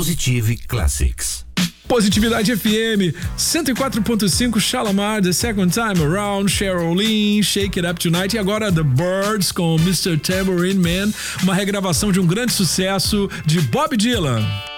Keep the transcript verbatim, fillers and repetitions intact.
Positive Classics. Positividade F M, cento e quatro ponto cinco, Shalamar, The Second Time Around, Cheryl Lynn, Shake It Up Tonight, e agora The Birds com mister Tambourine Man, uma regravação de um grande sucesso de Bob Dylan.